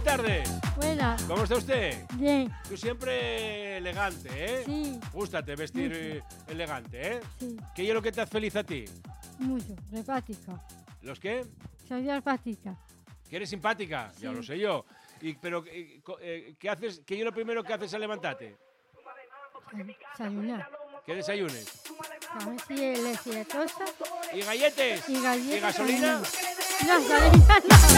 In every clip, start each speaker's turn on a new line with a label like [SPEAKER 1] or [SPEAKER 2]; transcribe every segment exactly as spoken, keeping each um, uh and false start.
[SPEAKER 1] tardes.
[SPEAKER 2] Buenas.
[SPEAKER 1] ¿Cómo está usted?
[SPEAKER 2] Bien.
[SPEAKER 1] Tú siempre elegante, ¿eh?
[SPEAKER 2] Sí.
[SPEAKER 1] Gústate vestir
[SPEAKER 2] Mucho.
[SPEAKER 1] eh, elegante, ¿eh?
[SPEAKER 2] Sí.
[SPEAKER 1] ¿Qué es lo que te hace feliz a ti?
[SPEAKER 2] Mucho. Repática.
[SPEAKER 1] ¿Los qué?
[SPEAKER 2] Soy repática.
[SPEAKER 1] ¿Que eres simpática? Ya
[SPEAKER 2] Sí.
[SPEAKER 1] lo sé yo. Y, pero, eh, co- eh, ¿qué haces? ¿Qué es lo primero que haces al levantarte?
[SPEAKER 2] Desayunar.
[SPEAKER 1] ¿Qué desayunes?
[SPEAKER 2] Cabeza y leche tosta
[SPEAKER 1] ¿Y galletes?
[SPEAKER 2] y galletas.
[SPEAKER 1] ¿Y gasolina?
[SPEAKER 2] No, gasolina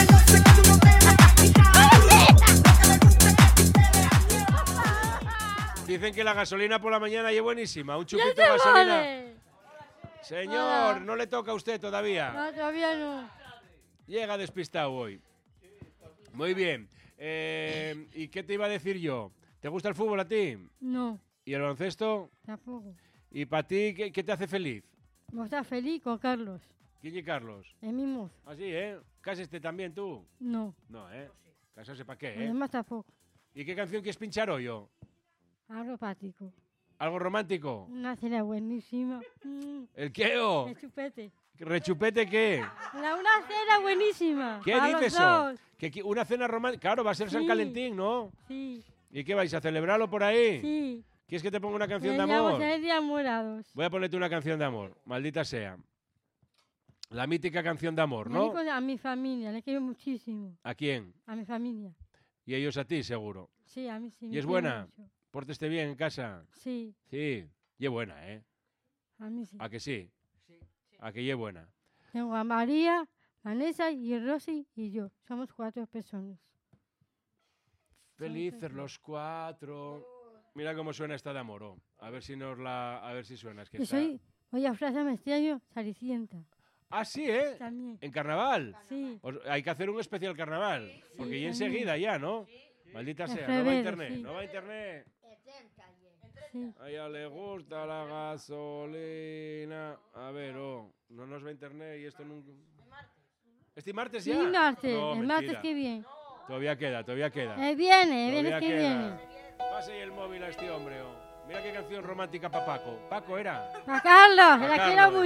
[SPEAKER 1] Dicen que la gasolina por la mañana es buenísima. Un
[SPEAKER 2] no.
[SPEAKER 1] chupito
[SPEAKER 2] ¡Ya
[SPEAKER 1] de
[SPEAKER 2] te
[SPEAKER 1] gasolina.
[SPEAKER 2] vale!
[SPEAKER 1] Señor,
[SPEAKER 2] Hola.
[SPEAKER 1] no le toca a usted todavía.
[SPEAKER 2] No, todavía no.
[SPEAKER 1] Llega despistado hoy. Muy bien. Eh, ¿Y qué te iba a decir yo? ¿Te gusta el fútbol a ti?
[SPEAKER 2] No,
[SPEAKER 1] ¿Y el baloncesto?
[SPEAKER 2] tampoco.
[SPEAKER 1] ¿Y para ti qué, qué te hace feliz?
[SPEAKER 2] ¿Vos estás feliz con Carlos?
[SPEAKER 1] ¿Quién y Carlos?
[SPEAKER 2] El mismo.
[SPEAKER 1] Así, ¿eh? ¿Cásate también tú?
[SPEAKER 2] No.
[SPEAKER 1] No, ¿eh? ¿Casarse para qué, eh?
[SPEAKER 2] Además tampoco.
[SPEAKER 1] ¿Y qué canción quieres pinchar hoy yo?
[SPEAKER 2] Algo práctico.
[SPEAKER 1] ¿Algo romántico?
[SPEAKER 2] Una cena buenísima. Mm,
[SPEAKER 1] ¿El qué o?
[SPEAKER 2] el chupete.
[SPEAKER 1] ¿Rechupete qué?
[SPEAKER 2] La, una cena buenísima.
[SPEAKER 1] ¿Qué
[SPEAKER 2] para
[SPEAKER 1] dices
[SPEAKER 2] los
[SPEAKER 1] eso?
[SPEAKER 2] dos.
[SPEAKER 1] ¿Que qui- una cena romántica? Claro, va a ser San
[SPEAKER 2] Sí.
[SPEAKER 1] Calentín, ¿no?
[SPEAKER 2] Sí,
[SPEAKER 1] ¿Y qué vais a celebrarlo por ahí?
[SPEAKER 2] sí.
[SPEAKER 1] ¿Quieres que te ponga una canción de
[SPEAKER 2] Veníamos
[SPEAKER 1] amor?
[SPEAKER 2] a ir enamorados.
[SPEAKER 1] Voy a ponerte una canción de amor, maldita sea. La mítica canción de amor,
[SPEAKER 2] Me
[SPEAKER 1] ¿no?
[SPEAKER 2] dijo a mi familia, le quiero muchísimo.
[SPEAKER 1] ¿A quién?
[SPEAKER 2] A mi familia.
[SPEAKER 1] Y ellos a ti, seguro.
[SPEAKER 2] Sí, a mí sí.
[SPEAKER 1] ¿Y
[SPEAKER 2] me
[SPEAKER 1] es
[SPEAKER 2] quiere
[SPEAKER 1] buena?
[SPEAKER 2] mucho.
[SPEAKER 1] Pórtese bien en casa.
[SPEAKER 2] Sí,
[SPEAKER 1] Sí, y es buena, ¿eh?
[SPEAKER 2] a mí sí.
[SPEAKER 1] ¿A que sí? ¿A que y es buena?
[SPEAKER 2] Tengo a María, Vanessa y Rosy y yo. Somos cuatro personas.
[SPEAKER 1] Felices los cuatro. Mira cómo suena esta de amor, oh. A ver si nos la... A ver si suena. Es que
[SPEAKER 2] Yo
[SPEAKER 1] está...
[SPEAKER 2] soy, voy a Plaza Mestiaño, Saricienta.
[SPEAKER 1] Ah, sí, ¿eh?
[SPEAKER 2] También.
[SPEAKER 1] ¿En carnaval?
[SPEAKER 2] Sí,
[SPEAKER 1] Os- hay que hacer un especial carnaval. Porque
[SPEAKER 2] Sí,
[SPEAKER 1] ya
[SPEAKER 2] también.
[SPEAKER 1] enseguida ya, ¿no? Maldita
[SPEAKER 2] En
[SPEAKER 1] sea, no va a
[SPEAKER 2] febrero,
[SPEAKER 1] internet.
[SPEAKER 2] sí.
[SPEAKER 1] No va a internet.
[SPEAKER 2] sí.
[SPEAKER 1] A ella le gusta la gasolina. A ver, oh, no nos va a internet y esto nunca... ¿Este martes
[SPEAKER 2] Sí,
[SPEAKER 1] ya?
[SPEAKER 2] martes.
[SPEAKER 1] No,
[SPEAKER 2] el martes
[SPEAKER 1] mentira.
[SPEAKER 2] que viene.
[SPEAKER 1] Todavía queda, todavía queda.
[SPEAKER 2] Eh, viene, el
[SPEAKER 1] Todavía
[SPEAKER 2] viernes que
[SPEAKER 1] queda.
[SPEAKER 2] viene.
[SPEAKER 1] Pase ahí el móvil a este hombre, oh. Mira qué canción romántica para Paco. Paco era.
[SPEAKER 2] ¡A Carlos!
[SPEAKER 1] Pa'
[SPEAKER 2] ¡La quiero
[SPEAKER 1] Carlos.
[SPEAKER 2] mucho!